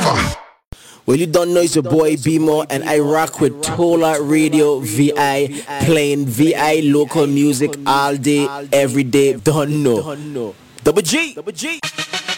Well, you don't know, it's your boy B-More, and I rock with Tola Radio VI, playing VI local music all day, every day. Don't know. Double G.